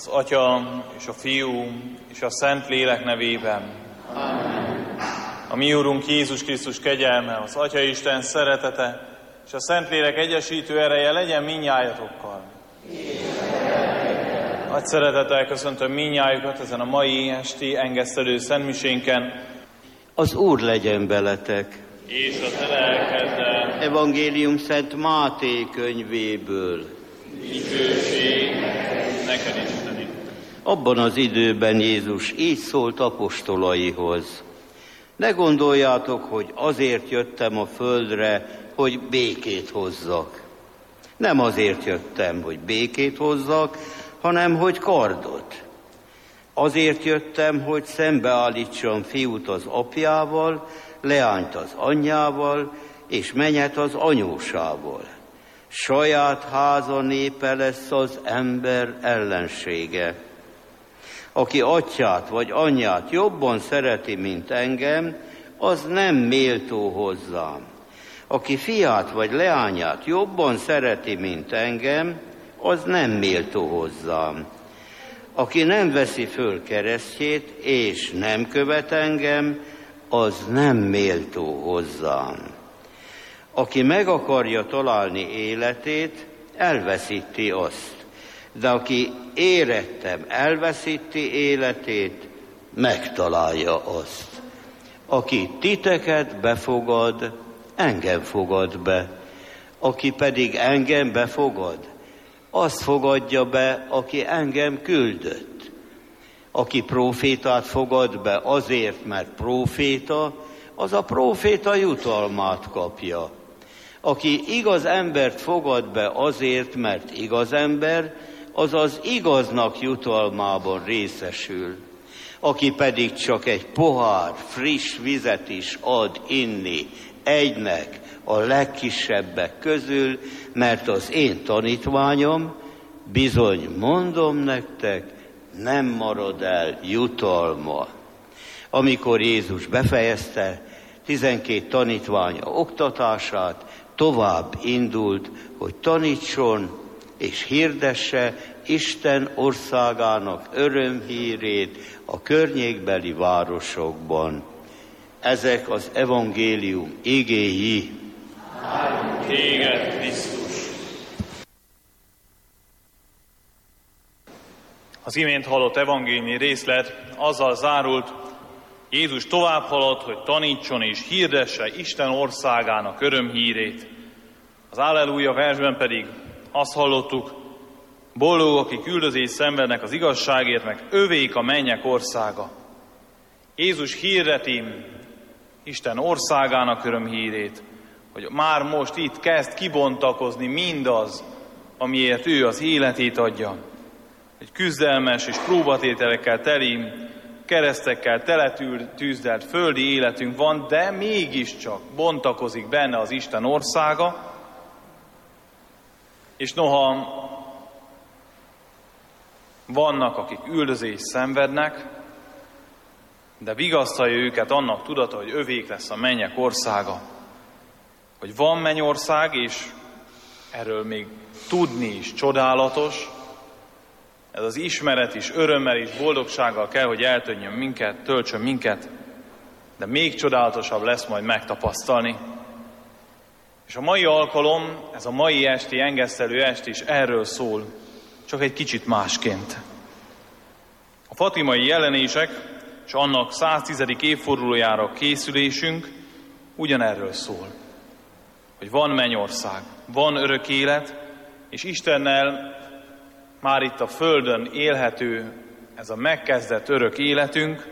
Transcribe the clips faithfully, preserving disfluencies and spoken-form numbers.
Az Atya és a Fiú és a Szentlélek nevében. Amen. A mi Úrunk Jézus Krisztus kegyelme, az Atya Isten szeretete és a Szentlélek egyesítő ereje legyen mindnyájatokkal. Nagy szeretettel köszöntöm mindnyájukat ezen a mai esti engesztelő szentmisénken. Az Úr legyen veletek. És a te lelkeddel. Evangélium Szent Máté könyvéből. Dicsőség neked, Isteni. Abban az időben Jézus így szólt apostolaihoz. Ne gondoljátok, hogy azért jöttem a földre, hogy békét hozzak. Nem azért jöttem, hogy békét hozzak, hanem hogy kardot. Azért jöttem, hogy szembeállítsam fiút az apjával, leányt az anyjával, és menyet az anyósával. Saját háza népe lesz az ember ellensége. Aki atyát vagy anyját jobban szereti, mint engem, az nem méltó hozzám. Aki fiát vagy leányát jobban szereti, mint engem, az nem méltó hozzám. Aki nem veszi föl keresztjét, és nem követ engem, az nem méltó hozzám. Aki meg akarja találni életét, elveszíti azt. De aki érettem elveszíti életét, megtalálja azt. Aki titeket befogad, engem fogad be. Aki pedig engem befogad, azt fogadja be, aki engem küldött. Aki prófétát fogad be azért, mert próféta, az a próféta jutalmát kapja. Aki igaz embert fogad be azért, mert igaz ember, az az igaznak jutalmában részesül. Aki pedig csak egy pohár friss vizet is ad inni egynek a legkisebbek közül, mert az én tanítványom, bizony mondom nektek, nem marad el jutalma. Amikor Jézus befejezte tizenkét tanítványa oktatását, tovább indult, hogy tanítson és hirdesse Isten országának örömhírét a környékbeli városokban. Ezek az evangélium igéi. Téged, Krisztus! Az imént hallott evangéliumi részlet azzal zárult, Jézus tovább haladt, hogy tanítson és hirdesse Isten országának örömhírét. Az Alleluja versben pedig azt hallottuk, boldogok, akik üldözést szenvednek az igazságért, meg övék a mennyek országa. Jézus hirdeti Isten országának örömhírét, hogy már most itt kezd kibontakozni mindaz, amiért ő az életét adja. Egy küzdelmes és próbatételekkel teli, keresztekkel teletűzdelt földi életünk van, de mégiscsak bontakozik benne az Isten országa, és noha vannak, akik üldözést szenvednek, de vigasztalja őket annak tudata, hogy övék lesz a mennyek országa. Hogy van mennyország, és erről még tudni is csodálatos, ez az ismeret is örömmel és boldogsággal kell, hogy eltöltsön minket, töltsön minket, de még csodálatosabb lesz majd megtapasztalni. És a mai alkalom, ez a mai esti, engesztelő est is erről szól, csak egy kicsit másként. A fatimai jelenések és annak száztizedik évfordulójára készülésünk ugyanerről szól, hogy van mennyország, van örök élet, és Istennel már itt a földön élhető ez a megkezdett örök életünk,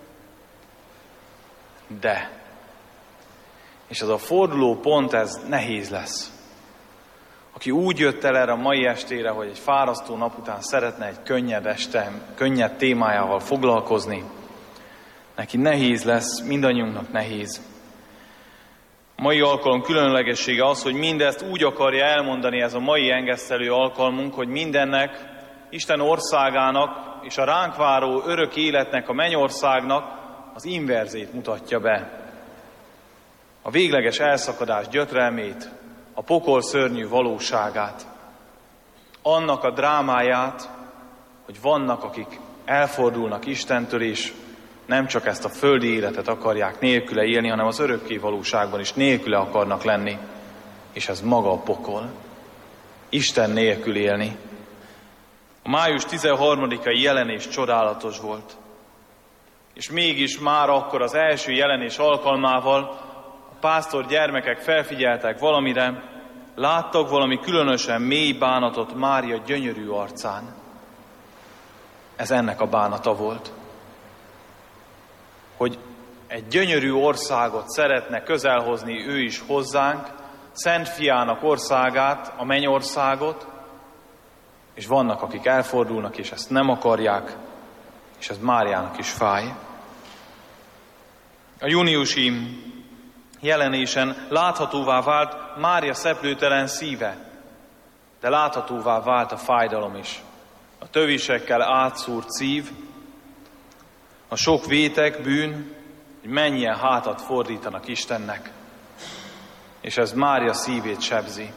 de, és ez a forduló pont, ez nehéz lesz. Aki úgy jött el erre a mai estére, hogy egy fárasztó nap után szeretne egy könnyed este, könnyed témájával foglalkozni, neki nehéz lesz, mindannyiunknak nehéz. A mai alkalom különlegessége az, hogy mindezt úgy akarja elmondani ez a mai engesztelő alkalmunk, hogy mindennek, Isten országának és a ránk váró örök életnek, a mennyországnak az inverzét mutatja be. A végleges elszakadás gyötrelmét, a pokol szörnyű valóságát. Annak a drámáját, hogy vannak, akik elfordulnak Istentől, és nem csak ezt a földi életet akarják nélküle élni, hanem az örökké valóságban is nélküle akarnak lenni. És ez maga a pokol. Isten nélkül élni. A május tizenharmadikai jelenés csodálatos volt. És mégis már akkor az első jelenés alkalmával a pásztor gyermekek felfigyeltek valamire, láttak valami különösen mély bánatot Mária gyönyörű arcán. Ez ennek a bánata volt. Hogy egy gyönyörű országot szeretne közelhozni ő is hozzánk, Szent Fiának országát, a mennyországot, és vannak, akik elfordulnak, és ezt nem akarják, és ez Máriának is fáj. A júniusi jelenésen láthatóvá vált Mária szeplőtelen szíve, de láthatóvá vált a fájdalom is. A tövisekkel átszúrt szív, a sok vétek, bűn, hogy mennyien hátat fordítanak Istennek, és ez Mária szívét sebzi.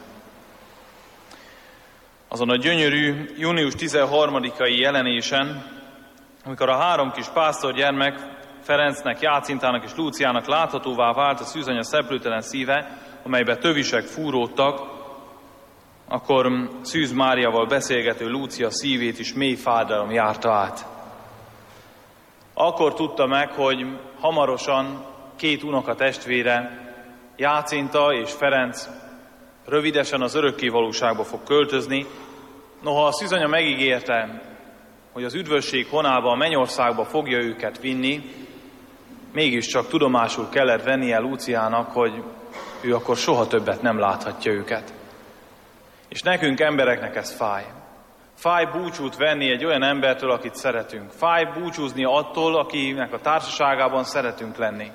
Azon a gyönyörű június tizenharmadikai jelenésen, amikor a három kis pásztorgyermek, Ferencnek, Jácintának és Lúciának láthatóvá vált a szűzanya szeplőtelen szíve, amelybe tövisek fúródtak, akkor Szűz Máriával beszélgető Lúcia szívét is mély fájdalom járta át. Akkor tudta meg, hogy hamarosan két unoka testvére, Jácinta és Ferenc rövidesen az örökkévalóságba fog költözni. Noha a szűzanya megígérte, hogy az üdvösség honába, a mennyországba fogja őket vinni, mégiscsak tudomásul kellett vennie Lúciának, hogy ő akkor soha többet nem láthatja őket. És nekünk embereknek ez fáj. Fáj búcsút venni egy olyan embertől, akit szeretünk. Fáj búcsúzni attól, akinek a társaságában szeretünk lenni.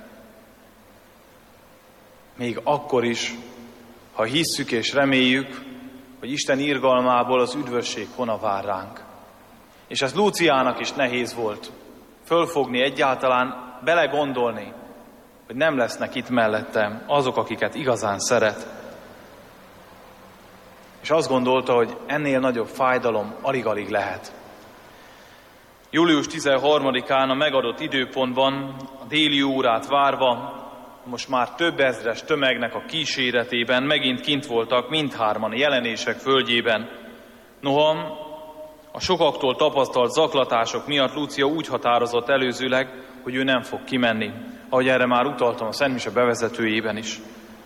Még akkor is, ha hisszük és reméljük, hogy Isten irgalmából az üdvösség hona vár ránk. És ez Lúciának is nehéz volt fölfogni egyáltalán, belegondolni, hogy nem lesznek itt mellettem azok, akiket igazán szeret. És azt gondolta, hogy ennél nagyobb fájdalom alig-alig lehet. július tizenharmadikán a megadott időpontban, a déli órát várva, most már több ezres tömegnek a kíséretében megint kint voltak mindhárman jelenések földjében. Noha a sokaktól tapasztalt zaklatások miatt Lúcia úgy határozott előzőleg, hogy ő nem fog kimenni, ahogy erre már utaltam a Szent Mise bevezetőjében is.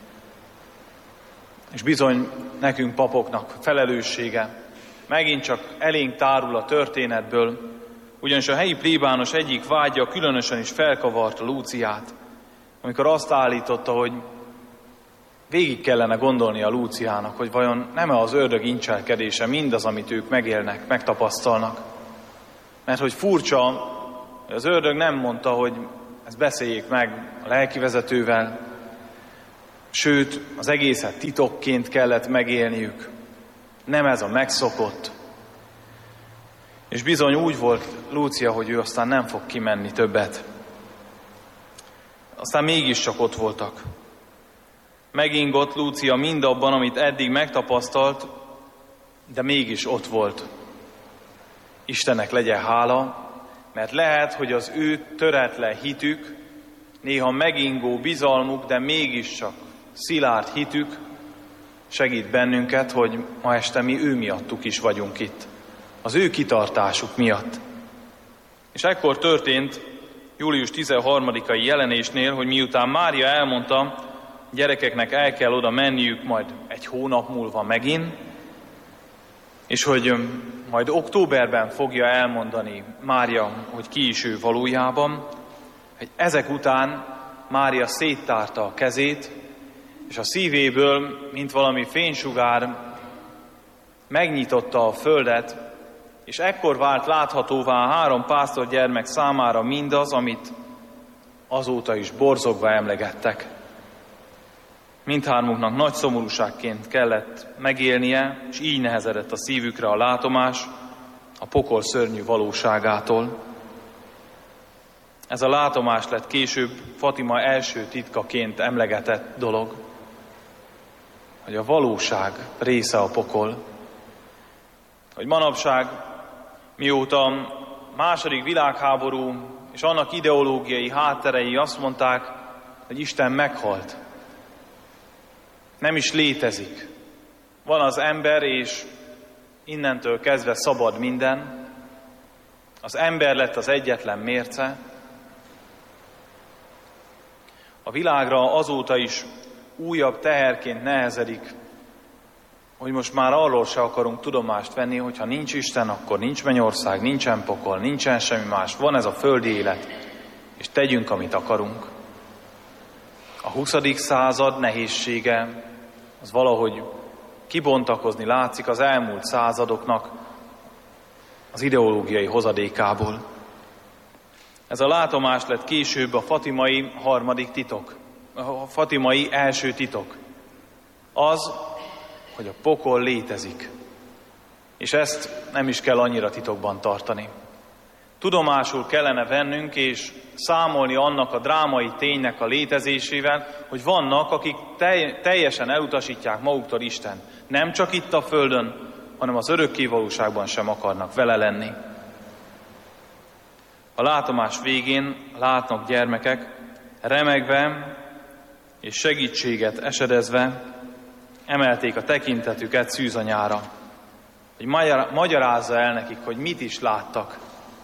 És bizony nekünk papoknak felelőssége megint csak elénk tárul a történetből, ugyanis a helyi plébános egyik vágya különösen is felkavarta Lúciát, amikor azt állította, hogy végig kellene gondolni a Lúciának, hogy vajon nem-e az ördög incselkedése mindaz, amit ők megélnek, megtapasztalnak. Mert hogy furcsa, hogy az ördög nem mondta, hogy ezt beszéljék meg a lelkivezetővel, sőt, az egészet titokként kellett megélniük. Nem ez a megszokott. És bizony úgy volt Lúcia, hogy ő aztán nem fog kimenni többet. Aztán mégiscsak ott voltak. Megingott Lúcia mindabban, amit eddig megtapasztalt, de mégis ott volt. Istennek legyen hála, mert lehet, hogy az ő töretlen hitük, néha megingó bizalmuk, de mégiscsak szilárd hitük segít bennünket, hogy ma este mi ő miattuk is vagyunk itt. Az ő kitartásuk miatt. És ekkor történt július tizenharmadikai jelenésnél, hogy miután Mária elmondta, gyerekeknek el kell oda menniük majd egy hónap múlva megint, és hogy majd októberben fogja elmondani Mária, hogy ki is ő valójában, hogy ezek után Mária széttárta a kezét, és a szívéből, mint valami fénysugár, megnyitotta a földet, és ekkor vált láthatóvá a három pásztorgyermek számára mindaz, amit azóta is borzogva emlegettek. Mindhármuknak nagy szomorúságként kellett megélnie, és így nehezedett a szívükre a látomás a pokol szörnyű valóságától. Ez a látomás lett később Fatima első titkaként emlegetett dolog, hogy a valóság része a pokol. Hogy manapság Mióta a második világháború és annak ideológiai hátterei azt mondták, hogy Isten meghalt. Nem is létezik. Van az ember, és innentől kezdve szabad minden. Az ember lett az egyetlen mérce. A világra azóta is újabb teherként nehezedik, hogy most már arról se akarunk tudomást venni, hogy ha nincs Isten, akkor nincs mennyország, nincsen pokol, nincsen semmi más, van ez a földi élet, és tegyünk, amit akarunk. A huszadik század nehézsége az valahogy kibontakozni látszik az elmúlt századoknak az ideológiai hozadékából. Ez a látomás lett később a fatimai harmadik titok, a fatimai első titok. Az, hogy a pokol létezik. És ezt nem is kell annyira titokban tartani. Tudomásul kellene vennünk és számolni annak a drámai ténynek a létezésével, hogy vannak, akik teljesen elutasítják maguktól Isten. Nem csak itt a földön, hanem az örökké valóságban sem akarnak vele lenni. A látomás végén látnak gyermekek, remegve és segítséget esedezve emelték a tekintetüket szűzanyára, hogy magyarázza el nekik, hogy mit is láttak.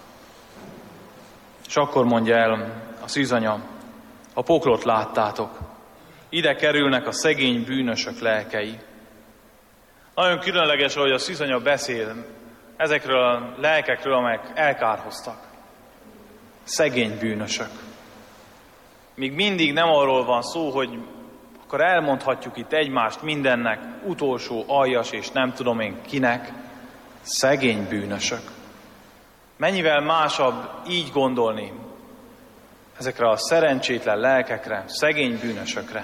És akkor mondja el a szűzanya, a poklot láttátok, ide kerülnek a szegény bűnösök lelkei. Nagyon különleges, ahogy a szűzanya beszél ezekről a lelkekről, amelyek elkárhoztak. Szegény bűnösök. Még mindig nem arról van szó, hogy akkor elmondhatjuk itt egymást mindennek, utolsó aljas és nem tudom én kinek, szegény bűnösök. Mennyivel másabb így gondolni ezekre a szerencsétlen lelkekre, szegény bűnösökre.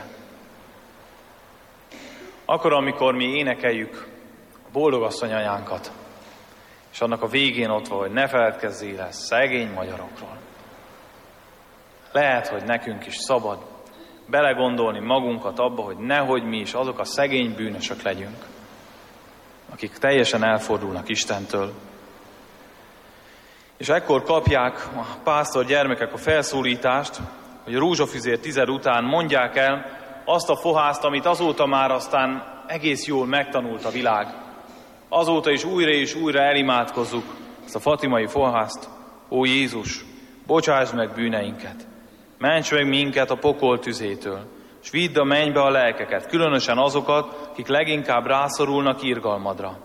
Akkor, amikor mi énekeljük a boldogasszony anyánkat, és annak a végén ott van, hogy ne feledkezzél el szegény magyarokról. Lehet, hogy nekünk is szabad belegondolni magunkat abba, hogy nehogy mi is azok a szegény bűnösök legyünk, akik teljesen elfordulnak Istentől. És ekkor kapják a pásztor gyermekek a felszólítást, hogy a rózsafüzér tized után mondják el azt a fohászt, amit azóta már aztán egész jól megtanult a világ. Azóta is újra és újra elimádkozzuk ezt a fatimai fohászt. Ó Jézus, bocsásd meg bűneinket! Ments meg minket a pokol tüzétől, és vidd a mennybe a lelkeket, különösen azokat, akik leginkább rászorulnak irgalmadra.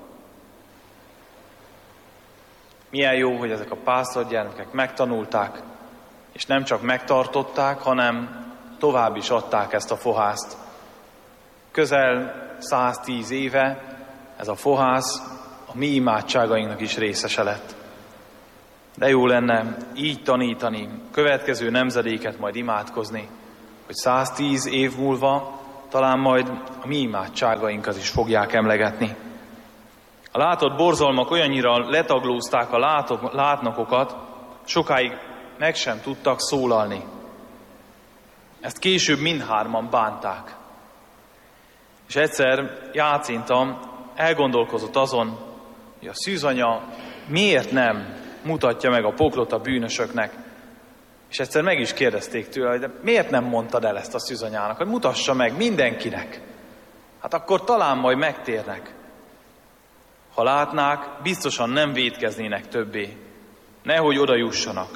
Milyen jó, hogy ezek a pásztorgyermekek megtanulták, és nem csak megtartották, hanem tovább is adták ezt a fohászt. Közel száztíz éve ez a fohász a mi imádságainknak is részese lett. De jó lenne így tanítani, következő nemzedéket majd imádkozni, hogy száztíz év múlva talán majd a mi imádságainkat is fogják emlegetni. A látott borzalmak olyannyira letaglózták a látok, látnokokat, sokáig meg sem tudtak szólalni. Ezt később mindhárman bánták. És egyszer Jácinta elgondolkozott azon, hogy a szűzanya miért nem mutatja meg a poklot a bűnösöknek. És egyszer meg is kérdezték tőle, hogy de miért nem mondtad el ezt a szűzanyának, hogy mutassa meg mindenkinek. Hát akkor talán majd megtérnek. Ha látnák, biztosan nem vétkeznének többé. Nehogy oda jussanak.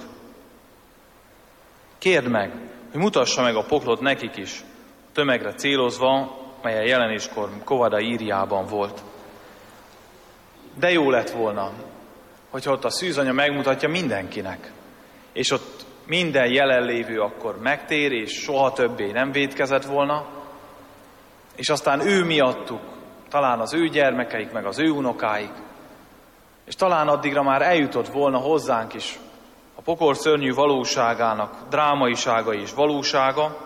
Kérd meg, hogy mutassa meg a poklot nekik is, a tömegre célozva, mely a jelenéskor Kovada írjában volt. De jó lett volna, hogyha ott a szűzanya megmutatja mindenkinek, és ott minden jelenlévő akkor megtér, és soha többé nem vétkezett volna, és aztán ő miattuk, talán az ő gyermekeik, meg az ő unokáik, és talán addigra már eljutott volna hozzánk is a pokol szörnyű valóságának drámaisága és valósága,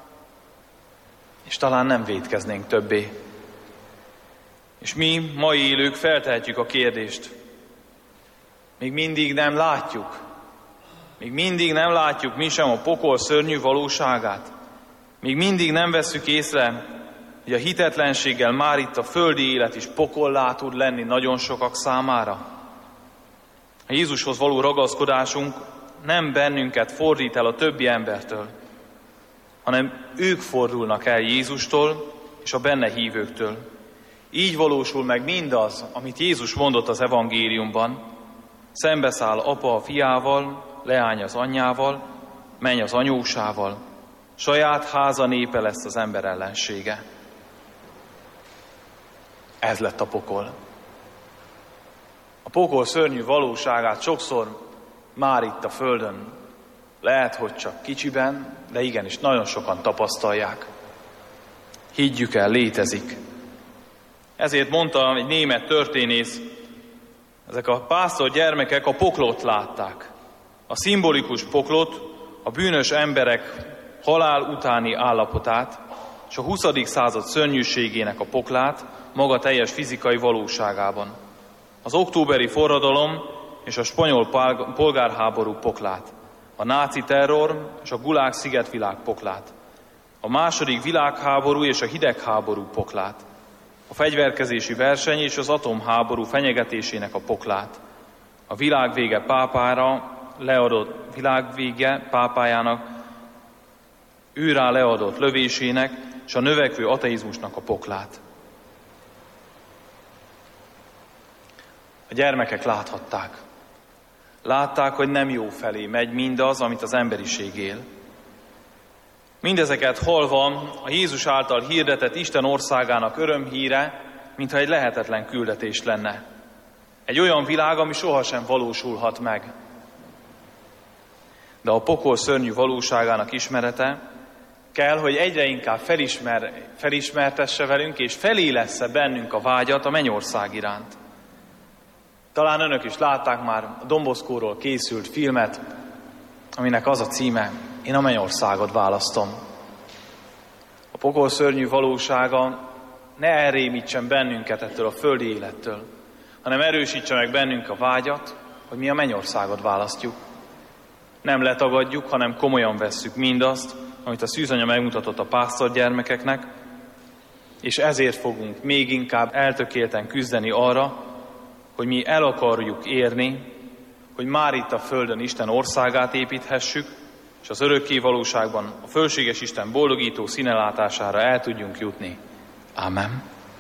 és talán nem vétkeznénk többé. És mi, mai élők feltehetjük a kérdést. Még mindig nem látjuk. Még mindig nem látjuk mi sem a pokol szörnyű valóságát. Még mindig nem vesszük észre, hogy a hitetlenséggel már itt a földi élet is pokollá tud lenni nagyon sokak számára. A Jézushoz való ragaszkodásunk nem bennünket fordít el a többi embertől, hanem ők fordulnak el Jézustól és a benne hívőktől. Így valósul meg mindaz, amit Jézus mondott az evangéliumban. Szembeszáll apa a fiával, leány az anyjával, menny az anyósával, saját háza népe lesz az ember ellensége. Ez lett a pokol. A pokol szörnyű valóságát sokszor már itt a földön, lehet, hogy csak kicsiben, de igenis nagyon sokan tapasztalják. Higgyük el, létezik. Ezért mondta egy német történész, ezek a pásztor gyermekek a poklot látták. A szimbolikus poklot, a bűnös emberek halál utáni állapotát, és a huszadik század szörnyűségének a poklát maga teljes fizikai valóságában. Az októberi forradalom és a spanyol polgárháború poklát, a náci terror és a Gulág szigetvilág poklát, a második világháború és a hidegháború poklát, a fegyverkezési verseny és az atomháború fenyegetésének a poklát, a világvége pápára leadott világvége pápájának őrá leadott lövésének és a növekvő ateizmusnak a poklát. A gyermekek láthatták. Látták, hogy nem jó felé megy mindaz, amit az emberiség él. Mindezeket hallva a Jézus által hirdetett Isten országának örömhíre, mintha egy lehetetlen küldetés lenne. Egy olyan világ, ami sohasem valósulhat meg. De a pokol szörnyű valóságának ismerete kell, hogy egyre inkább felismer, felismertesse velünk, és felélessze bennünk a vágyat a mennyország iránt. Talán önök is látták már a Don Boscóról készült filmet, aminek az a címe, Én a mennyországot választom. A pokol szörnyű valósága ne elrémítsen bennünket ettől a földi élettől, hanem erősítse meg bennünk a vágyat, hogy mi a mennyországot választjuk. Nem letagadjuk, hanem komolyan vesszük mindazt, amit a szűzanya megmutatott a pásztorgyermekeknek, és ezért fogunk még inkább eltökélten küzdeni arra, hogy mi el akarjuk érni, hogy már itt a földön Isten országát építhessük, és az örökké valóságban a fölséges Isten boldogító színelátására el tudjunk jutni. Ámen.